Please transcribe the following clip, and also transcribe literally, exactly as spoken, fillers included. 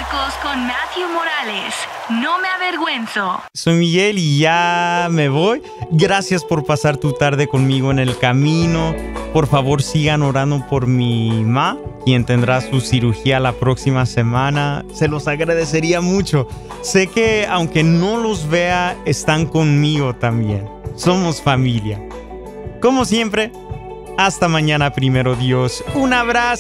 Clásicos con Matthew Morales. No me avergüenzo. Soy Miguel y ya me voy. Gracias por pasar tu tarde conmigo en el camino. Por favor, sigan orando por mi ma, quien tendrá su cirugía la próxima semana. Se los agradecería mucho. Sé que aunque no los vea, están conmigo también. Somos familia. Como siempre, hasta mañana, primero Dios. Un abrazo.